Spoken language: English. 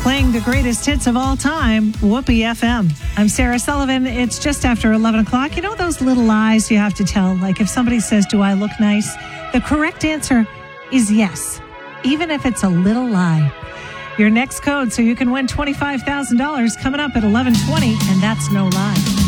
playing the greatest hits of all time, Whoopee FM. I'm Sarah Sullivan. It's just after 11 o'clock. You know those little lies you have to tell? Like if somebody says, do I look nice? The correct answer is yes, even if it's a little lie. Your next code so you can win $25,000 coming up at 11:20, and that's no lie.